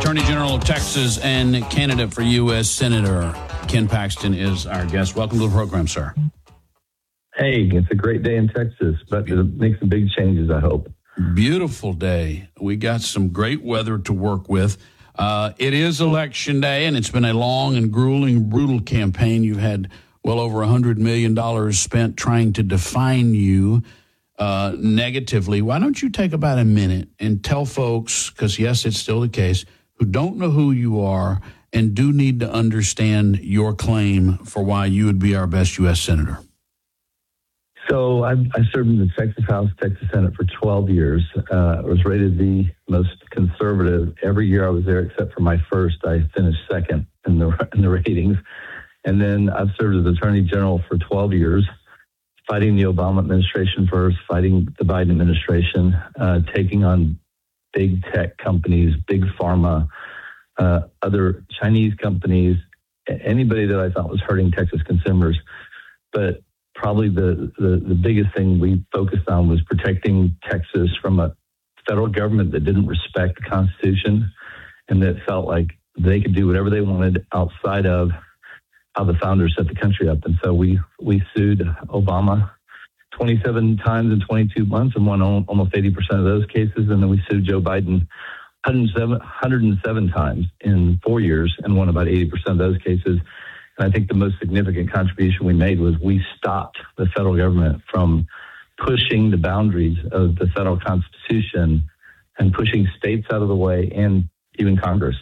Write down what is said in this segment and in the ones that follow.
Attorney General of Texas and candidate for U.S. Senator Ken Paxton is our guest. Welcome to the program, sir. Hey, it's a great day in Texas, but to make some big changes, I hope. Beautiful day. We got some great weather to work with. It is Election Day, and it's been a long and grueling, brutal campaign. You've had well over $100 million spent trying to define you negatively. Why don't you take about a minute and tell folks, because, yes, it's still the case, who don't know who you are and do need to understand your claim for why you would be our best U.S. Senator. So I served in the Texas House, Texas Senate for 12 years. I was rated the most conservative. Every year I was there except for my first. I finished second in the ratings. And then I've served as Attorney General for 12 years, fighting the Obama administration first, fighting the Biden administration, taking on big tech companies, big pharma, other Chinese companies, anybody that I thought was hurting Texas consumers. But probably the biggest thing we focused on was protecting Texas from a federal government that didn't respect the Constitution and that felt like they could do whatever they wanted outside of how the founders set the country up. And so we sued Obama 27 times in 22 months and won almost 80% of those cases. And then we sued Joe Biden 107 times in 4 years and won about 80% of those cases. And I think the most significant contribution we made was we stopped the federal government from pushing the boundaries of the federal Constitution and pushing states out of the way and even Congress.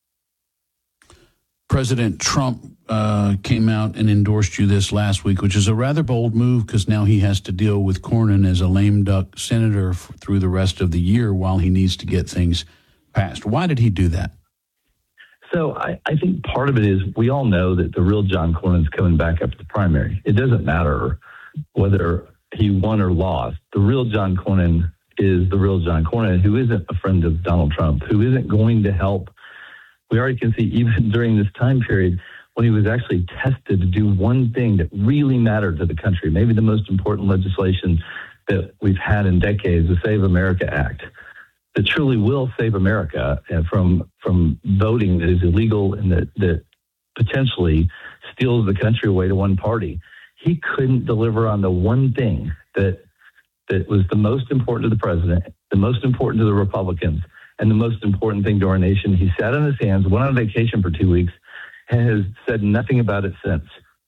President Trump came out and endorsed you this last week, which is a rather bold move because now he has to deal with Cornyn as a lame duck senator through the rest of the year while he needs to get things passed. Why did he do that? So I think part of it is we all know that the real John Cornyn's coming back up to the primary. It doesn't matter whether he won or lost. The real John Cornyn is the real John Cornyn, who isn't a friend of Donald Trump, who isn't going to help. We already can see even during this time period when he was actually tested to do one thing that really mattered to the country, maybe the most important legislation that we've had in decades, the Save America Act, that truly will save America from voting that is illegal and that potentially steals the country away to one party. He couldn't deliver on the one thing that was the most important to the president, the most important to the Republicans, and the most important thing to our nation. He sat on his hands, went on vacation for 2 weeks, and has said nothing about it since.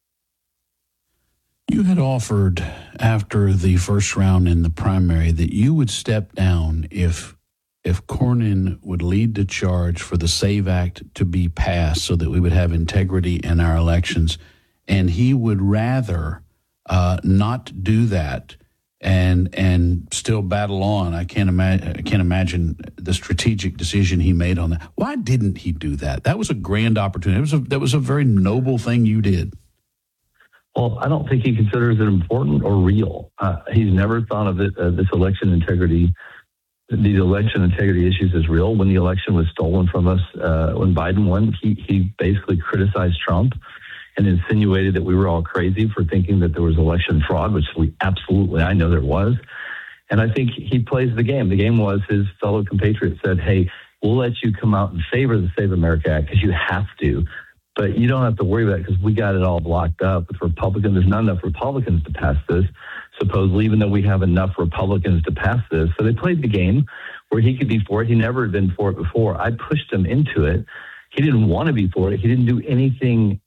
You had offered after the first round in the primary that you would step down if Cornyn would lead the charge for the SAVE Act to be passed so that we would have integrity in our elections. And he would rather not do that and still battle on. I can't imagine the strategic decision he made on that. Why didn't he do that? That was a grand opportunity. That was a very noble thing you did. Well, I don't think he considers it important or real. He's never thought of it, these election integrity issues as real. When the election was stolen from us, when Biden won, he basically criticized Trump and insinuated that we were all crazy for thinking that there was election fraud, which I know there was. And I think he plays the game. The game was his fellow compatriots said, hey, we'll let you come out and favor the Save America Act because you have to. But you don't have to worry about it because we got it all blocked up with Republicans. There's not enough Republicans to pass this, supposedly, even though we have enough Republicans to pass this. So they played the game where he could be for it. He never had been for it before. I pushed him into it. He didn't want to be for it. He didn't do anything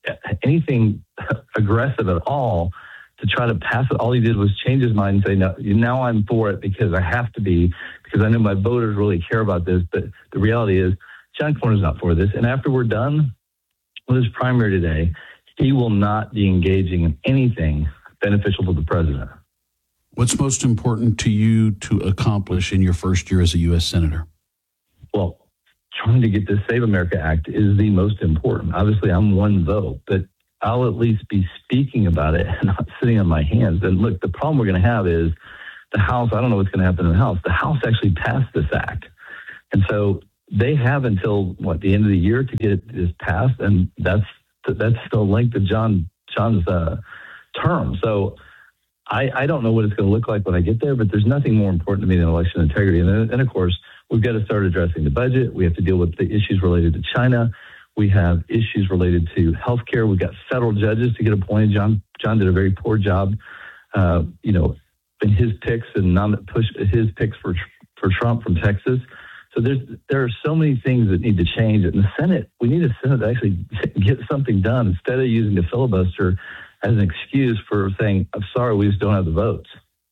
aggressive at all to try to pass it. All he did was change his mind and say, no, now I'm for it because I have to be, because I know my voters really care about this. But the reality is John Cornyn's not for this. And after we're done with his primary today, he will not be engaging in anything beneficial to the president. What's most important to you to accomplish in your first year as a U.S. Senator? Well, trying to get this Save America Act is the most important. Obviously, I'm one vote, but I'll at least be speaking about it and not sitting on my hands. And look, the problem we're going to have is the House, I don't know what's going to happen in the House. The House actually passed this act. And so they have until, the end of the year to get this passed, and that's the length of John's term. So I don't know what it's going to look like when I get there, but there's nothing more important to me than election integrity. And of course, we've got to start addressing the budget. We have to deal with the issues related to China. We have issues related to healthcare. We've got federal judges to get appointed. John did a very poor job, in his picks and push his picks for Trump from Texas. So there are so many things that need to change. In the Senate, we need a Senate to actually get something done instead of using the filibuster as an excuse for saying, I'm sorry, we just don't have the votes.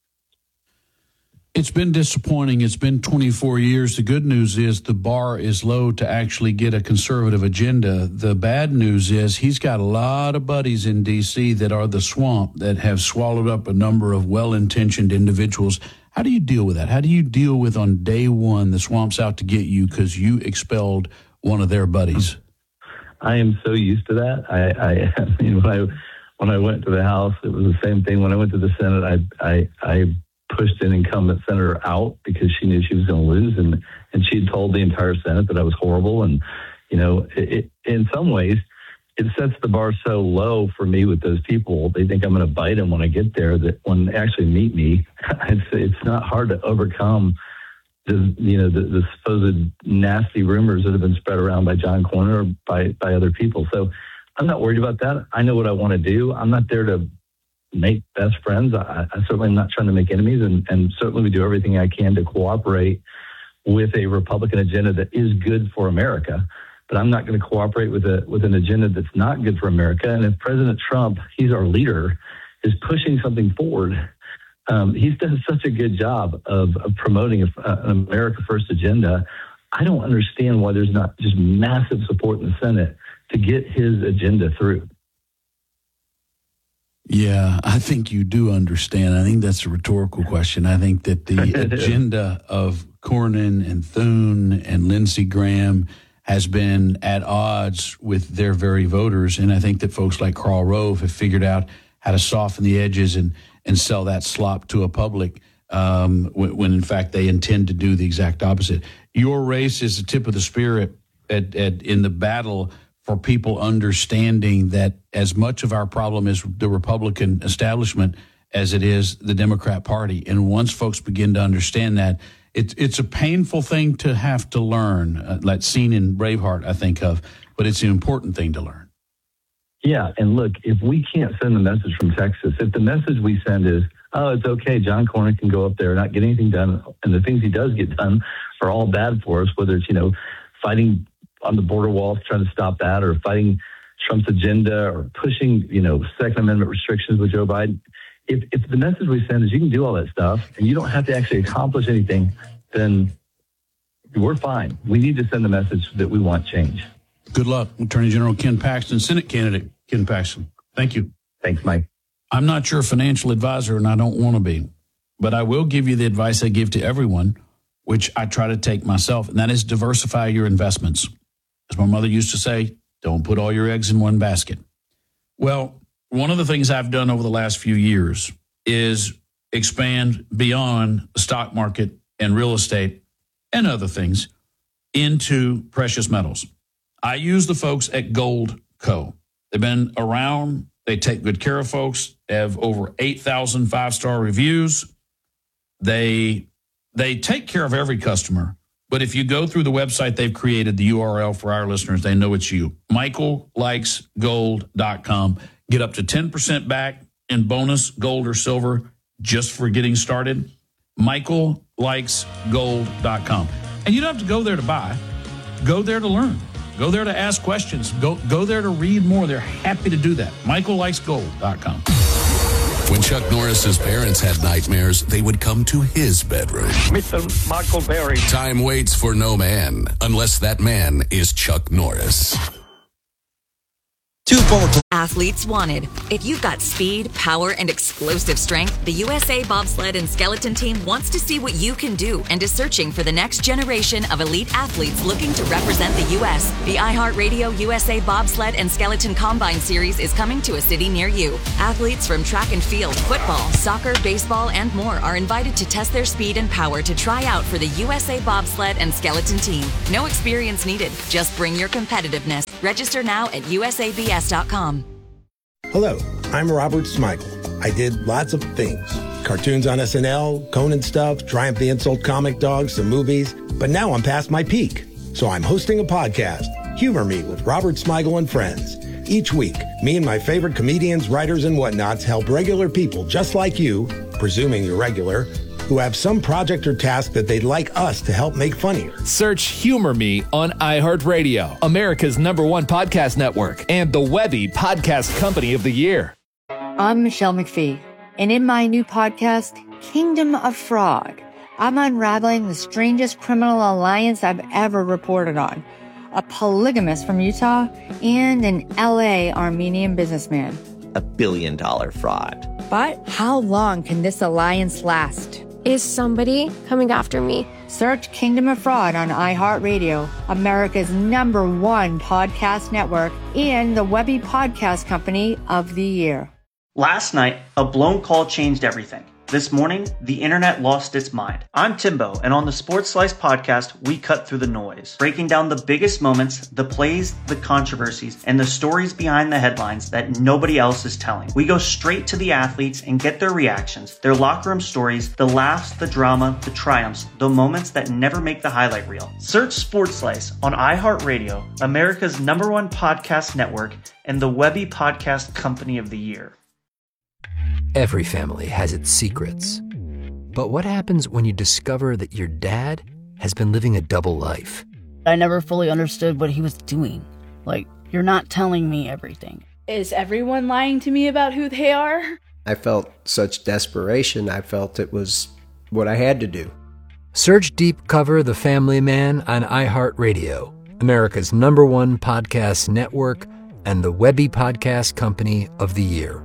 It's been disappointing. It's been 24 years. The good news is the bar is low to actually get a conservative agenda. The bad news is he's got a lot of buddies in D.C. that are the swamp that have swallowed up a number of well-intentioned individuals. How do you deal with that? How do you deal with on day one the swamp's out to get you because you expelled one of their buddies? I am so used to that. I mean, when I went to the House, it was the same thing. When I went to the Senate, I pushed an incumbent senator out because she knew she was going to lose, and she had told the entire Senate that I was horrible. And in some ways, it sets the bar so low for me with those people. They think I'm going to bite them when I get there. That when they actually meet me, it's not hard to overcome the supposed nasty rumors that have been spread around by John Cornyn or by other people. So I'm not worried about that. I know what I want to do. I'm not there to make best friends. I certainly am not trying to make enemies, and certainly we do everything I can to cooperate with a Republican agenda that is good for America. But I'm not going to cooperate with an agenda that's not good for America. And if President Trump, he's our leader, is pushing something forward, he's done such a good job of promoting an America First agenda. I don't understand why there's not just massive support in the Senate to get his agenda through. Yeah, I think you do understand. I think that's a rhetorical question. I think that the agenda of Cornyn and Thune and Lindsey Graham has been at odds with their very voters. And I think that folks like Karl Rove have figured out how to soften the edges and sell that slop to a public when in fact they intend to do the exact opposite. Your race is the tip of the spear in the battle for people understanding that as much of our problem is the Republican establishment as it is the Democrat Party. And once folks begin to understand that, it's a painful thing to have to learn, like seen in Braveheart, I think of, but it's an important thing to learn. Yeah, and look, if we can't send the message from Texas, if the message we send is, oh, it's okay, John Cornyn can go up there and not get anything done, and the things he does get done are all bad for us, whether it's, fighting on the border walls, trying to stop that, or fighting Trump's agenda, or pushing, Second Amendment restrictions with Joe Biden. If the message we send is you can do all that stuff and you don't have to actually accomplish anything, then we're fine. We need to send the message that we want change. Good luck, Attorney General Ken Paxton, Senate candidate Ken Paxton. Thank you. Thanks, Mike. I'm not your financial advisor, and I don't want to be, but I will give you the advice I give to everyone, which I try to take myself, and that is diversify your investments. As my mother used to say, don't put all your eggs in one basket. Well, one of the things I've done over the last few years is expand beyond the stock market and real estate and other things into precious metals. I use the folks at Gold Co. They've been around. They take good care of folks. They have over 8,000 five-star reviews. They take care of every customer. But if you go through the website they've created, the URL for our listeners, they know it's you. MichaelLikesGold.com. Get up to 10% back in bonus, gold or silver, just for getting started. MichaelLikesGold.com. And you don't have to go there to buy. Go there to learn. Go there to ask questions. Go there to read more. They're happy to do that. MichaelLikesGold.com. When Chuck Norris's parents had nightmares, they would come to his bedroom. Mr. Michael Berry. Time waits for no man, unless that man is Chuck Norris. Athletes wanted. If you've got speed, power, and explosive strength, the USA Bobsled and Skeleton Team wants to see what you can do and is searching for the next generation of elite athletes looking to represent the U.S. The iHeartRadio USA Bobsled and Skeleton Combine Series is coming to a city near you. Athletes from track and field, football, soccer, baseball, and more are invited to test their speed and power to try out for the USA Bobsled and Skeleton Team. No experience needed. Just bring your competitiveness. Register now at usabs.com. Hello, I'm Robert Smigel. I did lots of things. Cartoons on SNL, Conan stuff, Triumph the Insult Comic Dog, some movies. But now I'm past my peak. So I'm hosting a podcast, Humor Me with Robert Smigel and Friends. Each week, me and my favorite comedians, writers, and whatnots help regular people just like you, presuming you're regular, who have some project or task that they'd like us to help make funnier. Search Humor Me on iHeartRadio, America's #1 podcast network, and the Webby Podcast Company of the Year. I'm Michelle McPhee, and in my new podcast, Kingdom of Fraud, I'm unraveling the strangest criminal alliance I've ever reported on. A polygamist from Utah and an LA Armenian businessman. $1 billion fraud. But how long can this alliance last? Is somebody coming after me? Search Kingdom of Fraud on iHeartRadio, America's #1 podcast network, and the Webby Podcast Company of the Year. Last night, a blown call changed everything. This morning, the internet lost its mind. I'm Timbo, and on the Sports Slice podcast, we cut through the noise, breaking down the biggest moments, the plays, the controversies, and the stories behind the headlines that nobody else is telling. We go straight to the athletes and get their reactions, their locker room stories, the laughs, the drama, the triumphs, the moments that never make the highlight reel. Search Sports Slice on iHeartRadio, America's #1 podcast network, and the Webby Podcast Company of the Year. Every family has its secrets. But what happens when you discover that your dad has been living a double life? I never fully understood what he was doing. Like, you're not telling me everything. Is everyone lying to me about who they are? I felt such desperation. I felt it was what I had to do. Search Deep Cover The Family Man on iHeartRadio, America's #1 podcast network, and the Webby Podcast Company of the Year.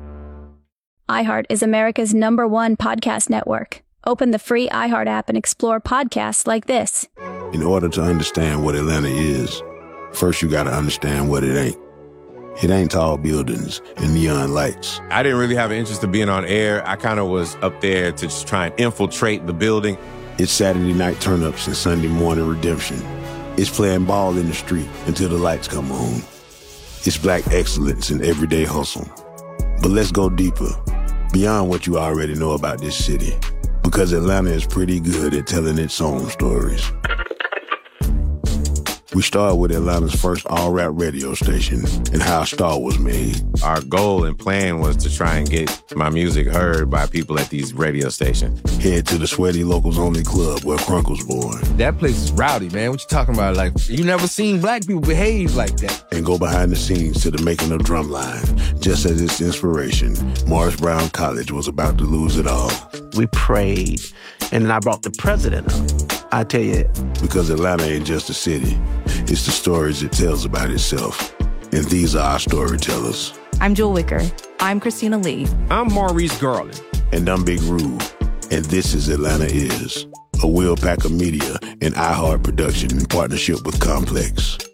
iHeart is America's #1 podcast network. Open the free iHeart app and explore podcasts like this. In order to understand what Atlanta is, first you got to understand what it ain't. It ain't tall buildings and neon lights. I didn't really have an interest in being on air. I kind of was up there to just try and infiltrate the building. It's Saturday night turn-ups and Sunday morning redemption. It's playing ball in the street until the lights come on. It's black excellence in everyday hustle. But let's go deeper, beyond what you already know about this city, because Atlanta is pretty good at telling its own stories. We started with Atlanta's first all-rap radio station and how a star was made. Our goal and plan was to try and get my music heard by people at these radio stations. Head to the Sweaty Locals Only Club where Crunk was born. That place is rowdy, man. What you talking about? Like, you never seen black people behave like that. And go behind the scenes to the making of Drumline. Just as its inspiration, Morris Brown College was about to lose it all. We prayed, and I brought the president up. I tell you. Because Atlanta ain't just a city. It's the stories it tells about itself. And these are our storytellers. I'm Jewel Wicker. I'm Christina Lee. I'm Maurice Garland. And I'm Big Rube. And this is Atlanta Is, a Will Packer Media and iHeart production in partnership with Complex.